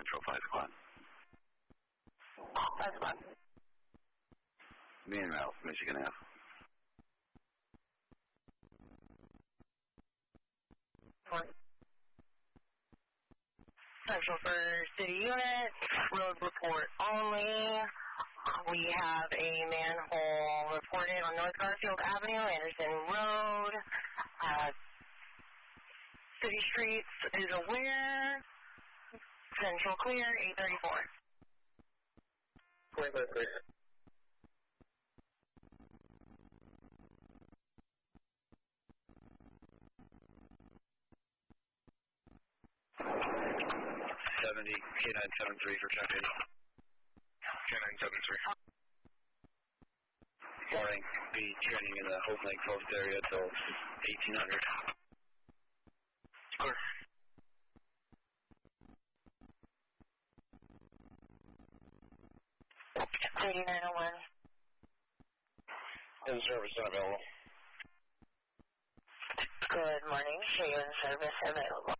Central, 5 o'clock. 5 o'clock. Me and Ralph, Michigan Ave. Central for city unit, road report only. We have a manhole reported on North Garfield Avenue, Anderson Road. City Streets is aware. Central clear, 834. Clear. 70, K973 for traffic. K973. Morning, be training in the Hope Lake Coast area till 1800. Clear. $8901. In service unavailable. Good morning, Cheyenne service available.